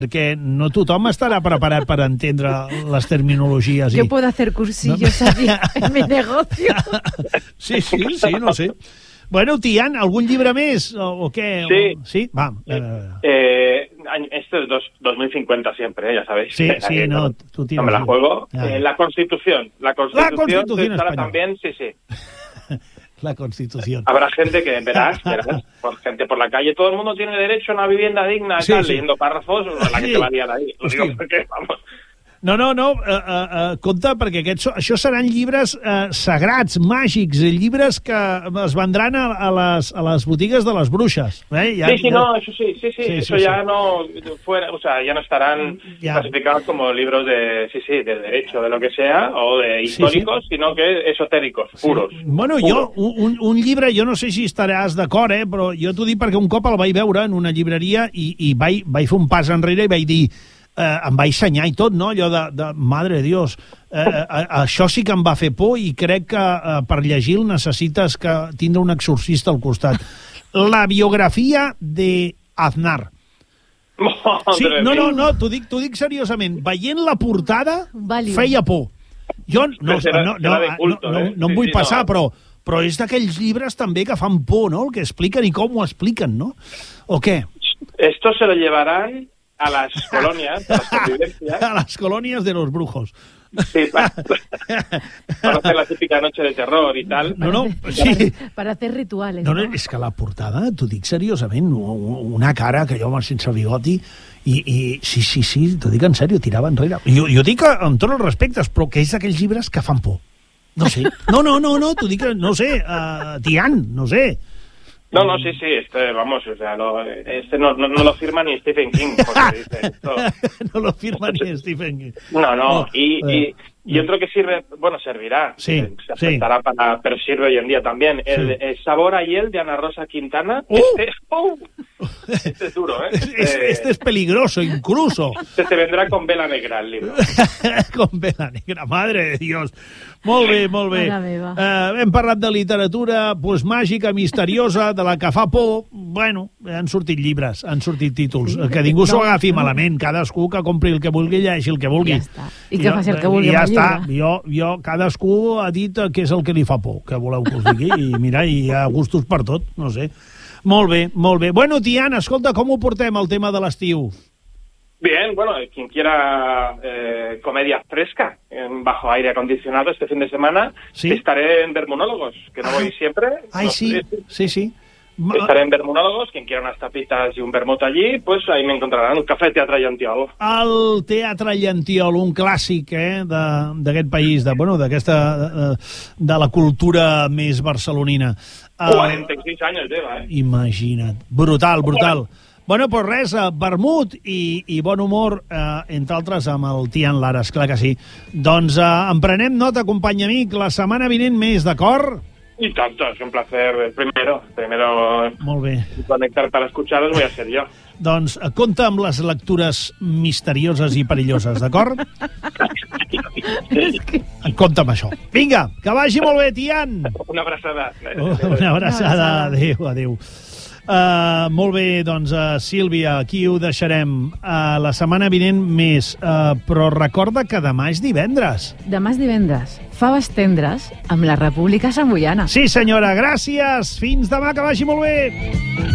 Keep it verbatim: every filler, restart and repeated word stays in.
Perquè no tothom estarà preparat per entendre les terminologies. Yo puedo hacer cursillos así en mi negocio. Sí, sí, sí, no sé. Bueno, Tian, ¿algún libro més o, o qué? Sí. O, ¿Sí? Va. Eh, eh, este es dos, dos mil cincuenta siempre, ¿eh? Ya sabéis. Sí, sí, no, no, tú tienes. no me la juego. Ah. Eh, la Constitución. La Constitución, La Constitución estará española. también, sí, sí. La Constitución. Habrá gente que, verás, verás, por gente por la calle, todo el mundo tiene derecho a una vivienda digna, Sí, tal, sí. leyendo párrafos, la que Sí. te va a liar ahí. Lo digo Hòstia. porque, vamos... No, no, no, uh, uh, uh, compte, perquè aquests, això seran llibres uh, sagrats, màgics, eh, llibres que es vendran a, a, les, a les botigues de les bruixes. Eh? Ja, sí, sí, ja... no, eso sí, sí, sí, Sí, eso sí, ya sí. no fuera, o sea, ya no estarán Ya. clasificados como libros de, sí, sí, de derecho, de lo que sea, o de históricos, sí, sí. sino que esotéricos, puros. Sí. Bueno, puros. jo, un, un llibre, jo no sé si estaràs d'acord, eh, però jo t'ho dic perquè un cop el vaig veure en una llibreria i, i vaig, vaig fer un pas enrere i vaig dir, eh, em vaig senyar i tot, no? Allò de, de madre de Dios, eh, eh, això sí que em va fer por i crec que eh, per llegir-lo necessites que tindre un exorcista al costat. La biografia de Aznar. Sí, no, no, no, t'ho dic, t'ho dic seriosament. Veient la portada, Vàlid. feia por. Jo no, Serà- no, no, serà de no, culto, no, eh? no em Sí, vull sí, passar, no. però, però és d'aquells llibres també que fan por, no?, el que expliquen i com ho expliquen, no? O què? Esto se lo llevarán a las colonias, a las convivencias. A les colònies de los brujos. Sí, para, para hacer la típica noche de terror y tal. No, no, sí. Para hacer rituales, No, ¿no? no, és que la portada, t'ho dic seriosament, una cara que jo sense bigoti, i, i sí, sí, sí, t'ho dic en sèrio, tirava enrere. Jo, jo dic amb tots els respectes, però que és d'aquells llibres que fan por. No sé. No, no, no, no, t'ho dic, no sé, uh, Tian, no sé. No, no, sí, sí, este, vamos, o sea, no, este no, no, no lo firma ni Stephen King, porque dice esto. No lo firma ni Stephen King. No, no, No, y, eh. y, y otro que sirve, bueno, servirá, Sí, eh, se sí. aceptará para, pero sirve hoy en día también, el, Sí. el Sabor a Hiel de Ana Rosa Quintana. ¡Uh! Este, ¡uh! Este es duro, ¿eh? Es- Eh, Este es peligroso, incluso. este te vendrá con vela negra el libro. Com vela negra, madre de Dios. Molt bé, molt bé. Mare meva. Uh, hem parlat de literatura pues, màgica, misteriosa, de la que fa por. Bueno, han sortit llibres, han sortit títols. Sí. Que ningú s'ho No, agafi no. malament. Cadascú que compri el que vulgui, llegeixi el que vulgui. Ja està. I que faci el que vulgui I ja amb el està. llibre. Jo, jo, cadascú ha dit què és el que li fa por, que voleu que us digui. I mira, hi ha gustos per tot, no sé. Molt bé, molt bé. Bueno, Tian, escolta, com ho portem, el tema de l'estiu? Bien, bueno, quien quiera eh, comedia fresca en bajo aire acondicionado este fin de semana, Sí. estaré en Vermonólogos, que no Ah. voy siempre. Ai, No, sí, sí, sí. Ma- Estaré en Vermonólogos, quien quiera unas tapitas y un vermut allí, pues ahí me encontrarán, un café Teatre Llantiol. El Teatre Llantiol, un clàssic eh, de- d'aquest país, de, bueno, d'aquesta, de, de la cultura més barcelonina. Uh, cuarenta y seis años lleva, ¿eh? Imagina't. Brutal, brutal. Bueno, doncs res, eh, vermut i, i bon humor, eh, entre altres amb el Tian Lara, esclar que sí. Doncs eh, en prenem nota, company amic, la setmana vinent més, d'acord? Y tanto, es un placer. El primero, primero Molt bé. conectar para escucharos voy a ser yo. Doncs eh, compta amb les lectures misterioses i perilloses, d'acord? Compte amb això. Vinga, que vagi molt bé, Tian! Una abrazada. Una abraçada. Adéu, adéu. Uh, molt bé, doncs, uh, Sílvia, aquí ho deixarem. Uh, la setmana vinent més, uh, però recorda que demà és divendres. Demà és divendres. Faves tendres amb la República Samboiana. Sí, senyora, gràcies. Fins demà, que vagi molt bé.